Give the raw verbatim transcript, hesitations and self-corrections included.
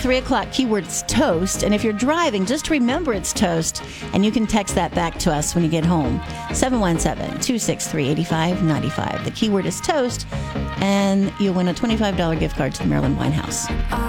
three o'clock, keyword's toast. And if you're driving, just remember it's toast. And you can text that back to us when you get home. seven one seven, two six three, eight five nine five. The keyword is toast. And you'll win a twenty-five dollars gift card to the Maryland Wine House.